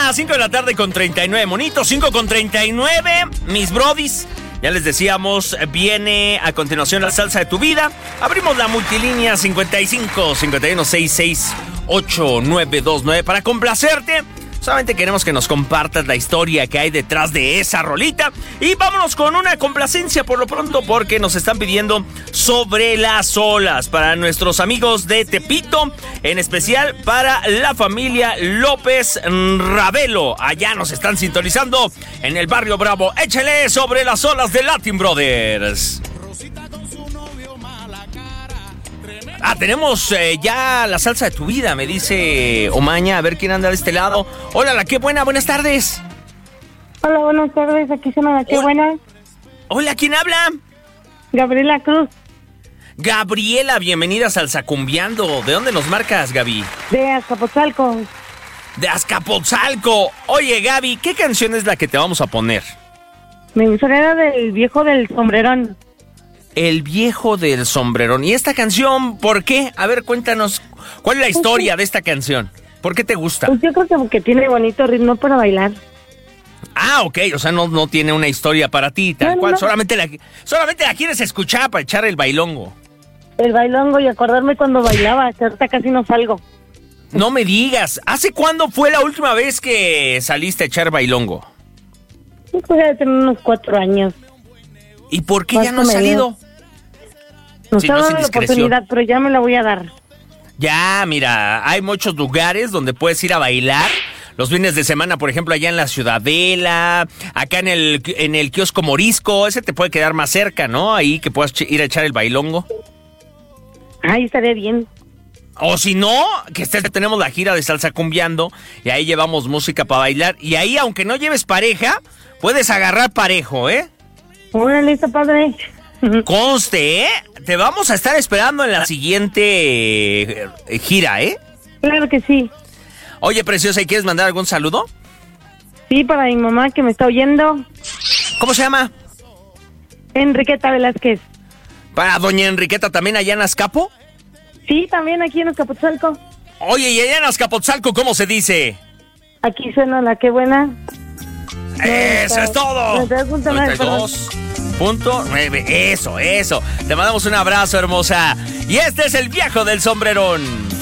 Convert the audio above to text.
las 5 de la tarde con 39 monitos, 5 con 39, mis brodis. Ya les decíamos, viene a continuación la salsa de tu vida. Abrimos la multilínea 55 51 66 8929 para complacerte. Solamente queremos que nos compartas la historia que hay detrás de esa rolita. Y vámonos con una complacencia por lo pronto, porque nos están pidiendo Sobre las olas para nuestros amigos de Tepito, en especial para la familia López Ravelo. Allá nos están sintonizando en el barrio Bravo. Échale Sobre las olas de Latin Brothers. Tenemos ya la salsa de tu vida, me dice Omaña. A ver quién anda de este lado. Hola, la qué buena, buenas tardes. Hola, buenas tardes, aquí se llama la qué buena. Hola, ¿quién habla? Gabriela Cruz. Gabriela, bienvenida a Salsa Cumbiando. ¿De dónde nos marcas, Gaby? De Azcapotzalco. De Azcapotzalco. Oye, Gaby, ¿qué canción es la que te vamos a poner? Me gustaría del viejo del sombrerón. El viejo del sombrerón. ¿Y esta canción por qué? A ver, cuéntanos, ¿cuál es la historia de esta canción? ¿Por qué te gusta? Pues yo creo que porque tiene bonito ritmo para bailar. Ok, o sea, no tiene una historia para ti, tal cual. No. Solamente la quieres escuchar para echar el bailongo. El bailongo y acordarme cuando bailaba, ahorita casi no salgo. No me digas, ¿hace cuándo fue la última vez que saliste a echar bailongo? Yo podría tener unos 4 años. ¿Y por qué ya no has salido? No estaba dando la oportunidad, pero ya me la voy a dar. Ya, mira, hay muchos lugares donde puedes ir a bailar. Los fines de semana, por ejemplo, allá en la Ciudadela, acá en el kiosco Morisco, ese te puede quedar más cerca, ¿no? Ahí que puedas ir a echar el bailongo. Ahí estaría bien. O si no, tenemos la gira de Salsa Cumbiando y ahí llevamos música para bailar. Y ahí, aunque no lleves pareja, puedes agarrar parejo, ¿eh? Órale, está padre. Conste, ¿eh? Te vamos a estar esperando en la siguiente gira, ¿eh? Claro que sí. Oye, preciosa, ¿y quieres mandar algún saludo? Sí, para mi mamá que me está oyendo. ¿Cómo se llama? Enriqueta Velázquez. ¿Para doña Enriqueta también allá en Azcapo? Sí, también aquí en Azcapotzalco. Oye, ¿y allá en Azcapotzalco cómo se dice? Aquí suena la qué buena. ¡Eso es todo! 92.9. Eso. Te mandamos un abrazo, hermosa. Y este es el viejo del sombrerón.